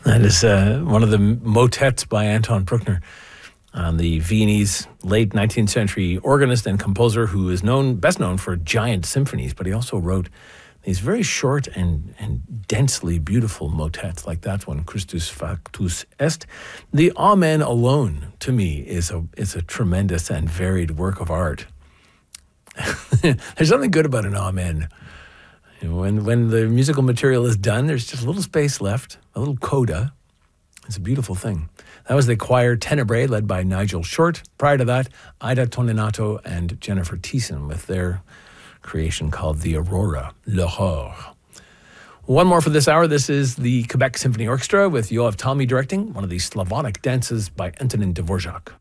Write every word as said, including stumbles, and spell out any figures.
That is uh, one of the motets by Anton Bruckner, um, the Viennese late nineteenth century organist and composer who is known best known for giant symphonies, but he also wrote these very short and, and densely beautiful motets like that one, Christus Factus Est. The Amen alone, to me, is a is a tremendous and varied work of art. There's something good about an Amen. You know, when, when the musical material is done, there's just a little space left, a little coda. It's a beautiful thing. That was the choir Tenebrae, led by Nigel Short. Prior to that, Ida Toninato and Jennifer Thiessen with their creation called The Aurora, L'Aurore. One more for this hour. This is the Quebec Symphony Orchestra with Yoav Talmy directing, one of the Slavonic dances by Antonin Dvorak.